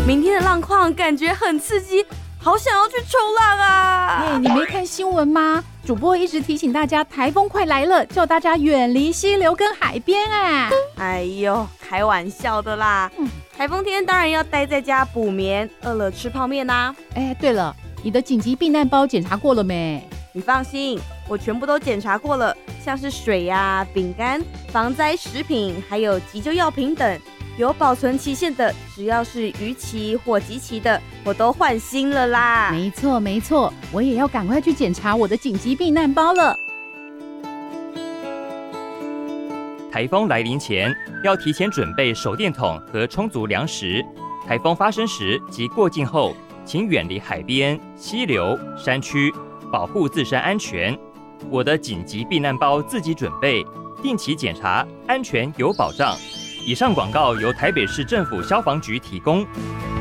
明天的浪况感觉很刺激，好想要去冲浪啊！ 你没看新闻吗？主播一直提醒大家台风快来了，叫大家远离溪流跟海边啊！ 哎呦，开玩笑的啦！台风天当然要待在家补眠，饿了吃泡面啊！ 对了，你的紧急避难包检查过了没？ 你放心，我全部都检查过了，像是水啊、饼干、防灾食品，还有急救药品等，有保存期限的，只要是逾期或即期的，我都换新了啦。 没错，我也要赶快去检查我的紧急避难包了。 台风来临前，要提前准备手电筒和充足粮食。台风发生时及过境后，请远离海边、溪流、山区，保护自身安全。我的紧急避难包自己准备，定期检查，安全有保障。以上广告由台北市政府消防局提供。